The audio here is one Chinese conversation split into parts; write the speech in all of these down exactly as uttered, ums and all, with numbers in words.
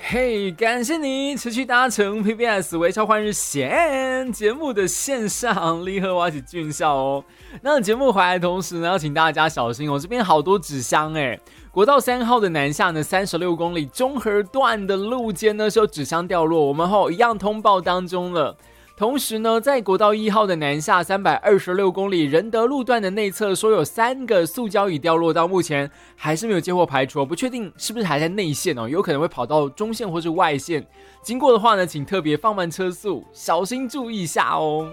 嘿，感谢你持续搭乘 P B S 微超换日线节目的线上，立刻挖起俊笑哦。那节目回来的同时呢，要请大家小心哦，这边好多纸箱哎。国道三号的南下呢，三十六公里中和段的路肩呢是有纸箱掉落，我们后一样通报当中了。同时呢，在国道一号的南下三百二十六公里仁德路段的内侧，说有三个塑胶椅掉落，到目前还是没有接获排除，不确定是不是还在内线哦，有可能会跑到中线或是外线。经过的话呢，请特别放慢车速，小心注意一下哦。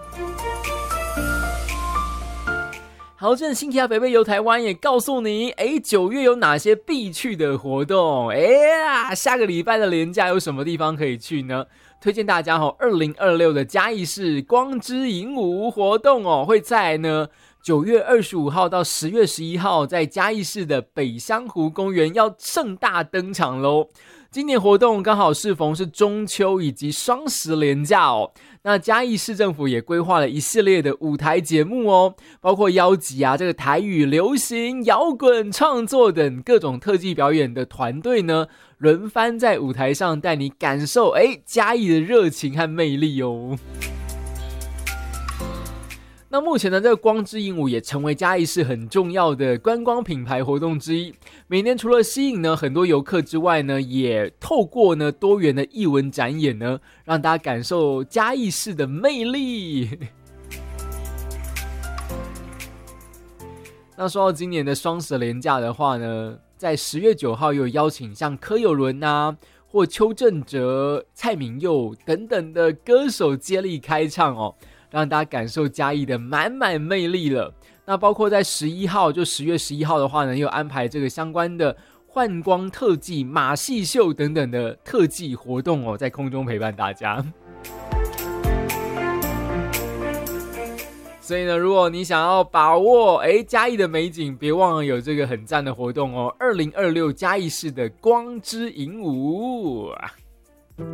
好，这新奇亚北北游台湾也告诉你，哎，九月有哪些必去的活动？哎呀，下个礼拜的连假有什么地方可以去呢？推荐大家哦，二零二六的嘉义市光之影舞活动哦，会在呢九月二十五号到十月十一号，在嘉义市的北香湖公园要盛大登场喽。今年活动刚好适逢是中秋以及双十连假哦，那嘉义市政府也规划了一系列的舞台节目哦，包括邀集啊这个台语、流行、摇滚创作等各种特技表演的团队呢，轮番在舞台上带你感受哎嘉义的热情和魅力哦。那目前呢，这个光之影舞也成为嘉义市很重要的观光品牌活动之一。每年除了吸引呢很多游客之外呢，也透过呢多元的艺文展演呢，让大家感受嘉义市的魅力。那说到今年的双十连假的话呢，在十月九号有邀请像柯有伦啊，或邱正哲、蔡明佑等等的歌手接力开唱哦。让大家感受嘉义的满满魅力了。那包括在十一号，就十月十一号的话呢，又安排这个相关的幻光特技、马戏秀等等的特技活动哦，在空中陪伴大家。所以呢，如果你想要把握哎嘉义的美景，别忘了有这个很赞的活动哦，二零二六嘉义市的光之影舞。